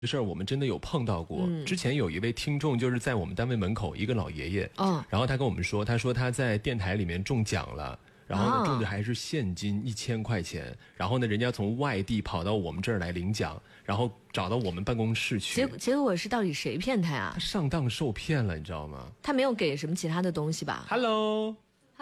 这事儿我们真的有碰到过。之前有一位听众就是在我们单位门口一个老爷爷，然后他跟我们说，他说他在电台里面中奖了。然后呢，中的还是现金1000块钱，然后呢，人家从外地跑到我们这儿来领奖，然后找到我们办公室去。 结果是到底谁骗他啊？ 他上当受骗了，你知道吗？ 他没有给什么其他的东西吧 ？Hello，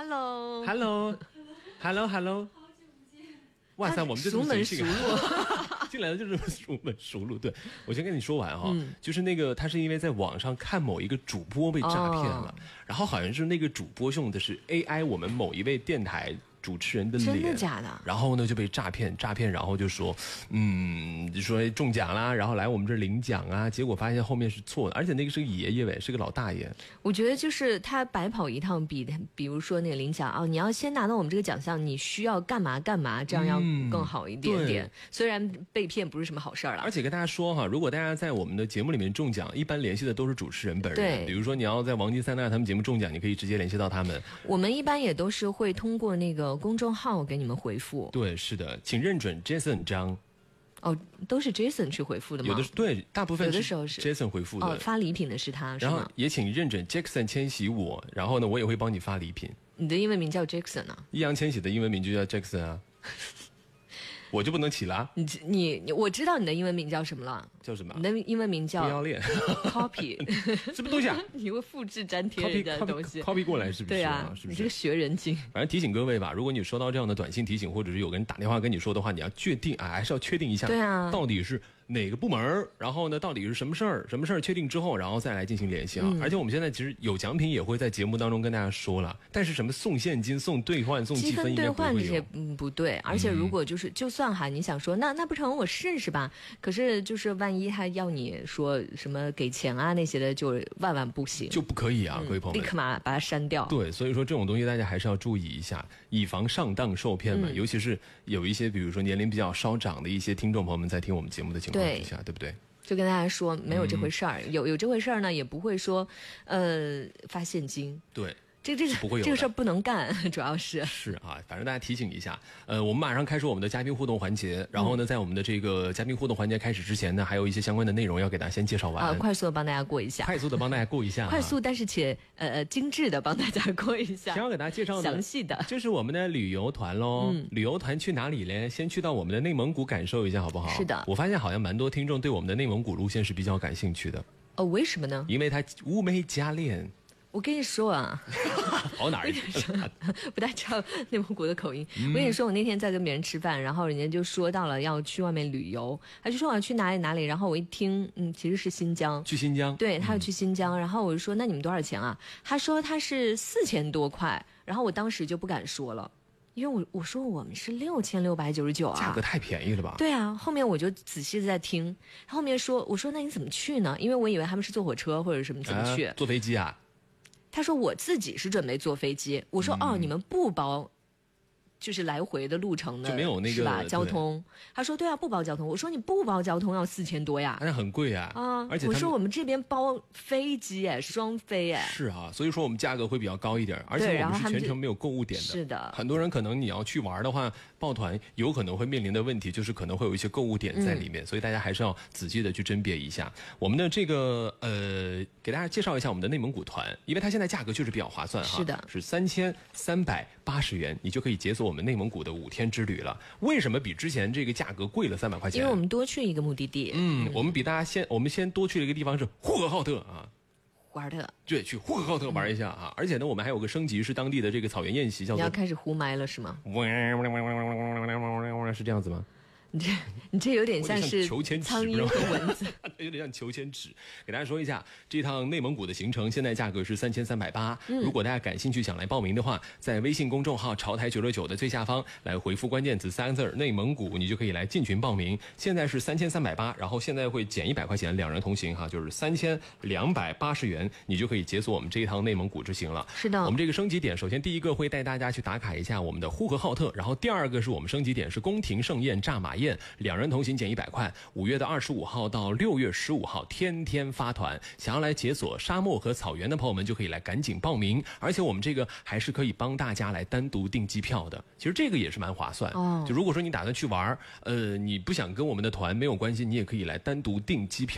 哇塞，我们这熟门熟路， 进来的就是熟门熟路。对，我先跟你说完哈，就是那个他是因为在网上看某一个主播被诈骗了，然后好像是那个主播用的是 AI 我们某一位电台主持人的脸， 真的假的？ 然后呢就被诈骗，然后就说，就说中奖啦，然后来我们这儿领奖啊，结果发现后面是错的，而且那个是个爷爷喂，是个老大爷。 我觉得就是他白跑一趟比如说那个领奖你要先拿到我们这个奖项，你需要干嘛，这样要更好一点点。虽然被骗不是什么好事儿了。 而且跟大家说哈，如果大家在我们的节目里面中奖，一般联系的都是主持人本人。 对， 比如说你要在王金三大他们节目中奖，你可以直接联系到他们。 我们一般也都是会通过那个公众号给你们回复。 对，是的，请认准 Jason 张。 都是 Jason 去回复的吗？ 有的对，大部分有的时候是 Jason 回复的。 发礼品的是他，是吗？ 然后也请认准 Jackson 千玺我，然后呢，我也会帮你发礼品。 你的英文名叫 Jackson 啊？ 易烊千玺的英文名就叫 Jackson 啊。我就不能起啦？ 你我知道你的英文名叫什么了？ 叫什么？ 你的英文名叫不要脸 copy 什么东西啊？ 你会复制粘贴人家的东西 copy 过来是不是？ 对啊， 是不是？ 你这个学人精。 反正提醒各位吧，如果你收到这样的短信提醒，或者是有个人打电话跟你说的话，你要确定还是要确定一下， 对啊， 到底是哪个部门，然后呢，到底是什么事儿？确定之后，然后再来进行联系啊。而且我们现在其实有奖品也会在节目当中跟大家说了，但是什么送现金、送兑换、送积分应该不会有。 兑换这些不对，而且如果就算你想说那不成我试试吧，可是就是万一他要你说什么给钱啊那些的，就万不行， 就不可以啊，各位朋友们， 立刻把它删掉。 对，所以说这种东西大家还是要注意一下，以防上当受骗嘛。尤其是有一些比如说年龄比较稍长的一些听众朋友们在听我们节目的情况之下，对不对？ 就跟大家说没有这回事儿，有这回事儿呢，也不会说发现金。 对。 这个事儿不能干，主要是啊，反正大家提醒一下。我们马上开始我们的嘉宾互动环节，然后呢，在我们的这个嘉宾互动环节开始之前呢，还有一些相关的内容要给大家先介绍完。 快速的帮大家过一下，快速但是且精致的帮大家过一下。 先要给大家介绍的详细的， 这是我们的旅游团喽。旅游团去哪里嘞？先去到我们的内蒙古感受一下，好不好？ 是的， 我发现好像蛮多听众对我们的内蒙古路线是比较感兴趣的。 为什么呢？ 因为它物美价廉。 我跟你说啊， 跑哪儿去？ 不太知道内蒙古的口音。我跟你说，我那天在跟别人吃饭，然后人家就说到了要去外面旅游，他就说我要去哪里，然后我一听，其实是新疆。 去新疆？ 对，他要去新疆，然后我就说那你们多少钱啊？他说他是4000多块，然后我当时就不敢说了。因为我说我们是6699啊， 价格太便宜了吧？ 对啊，后面我就仔细的在听，后面我说那你怎么去呢？因为我以为他们是坐火车或者什么怎么去？ 坐飞机啊？ 他说我自己是准备坐飞机，我说你们不包就是来回的路程的， 就没有那个是吧？交通，他说对啊，不包交通。我说你不包交通要4000多呀， 那很贵啊。而且我说我们这边包飞机双飞是啊，所以说我们价格会比较高一点，而且我们是全程没有购物点的。 是的， 很多人可能你要去玩的话，报团有可能会面临的问题就是可能会有一些购物点在里面，所以大家还是要仔细的去甄别一下。我们的这个给大家介绍一下我们的内蒙古团，因为它现在价格就是比较划算哈， 是的， 是3380元，你就可以解锁我们内蒙古的5天之旅了。为什么比之前这个价格贵了300块钱？ 因为我们多去一个目的地。 我们比大家我们先多去了一个地方是呼和浩特啊。 玩的对，去呼和浩特玩一下而且呢，我们还有个升级是当地的这个草原宴席，叫做你要开始呼麦了是吗？ 是这样子吗？ 你这有点像是苍蝇和蚊子， 有点像求签纸。给大家说一下，这趟内蒙古的行程现在价格是3380。如果大家感兴趣想来报名的话，在微信公众号潮台969的最下方来回复关键词3个字内蒙古，你就可以来进群报名。现在是3380，然后现在会减100块钱，两人同行就是3280元，你就可以解锁我们这一趟内蒙古之行了。 是的， 我们这个升级点，首先第一个会带大家去打卡一下我们的呼和浩特，然后第二个是我们升级点是宫廷盛宴、炸马燕，2人同行减100块。5月的25号到6月15号，天天发团。想要来解锁沙漠和草原的朋友们，就可以来赶紧报名。而且我们这个还是可以帮大家来单独订机票的。其实这个也是蛮划算。就如果说你打算去玩，你不想跟我们的团没有关系，你也可以来单独订机票。